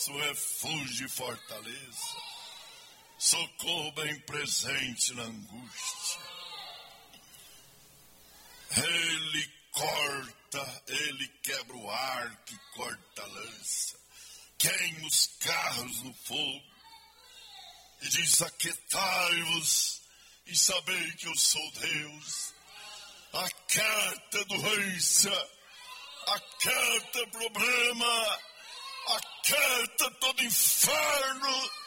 refúgio e fortaleza, socorro bem presente na angústia. Ele corta, ele quebra o ar que corta a lança, queima os carros no fogo, e diz: aquietai-vos e sabei que eu sou Deus. Aquieta doença, aquieta problema, aquieta todo inferno.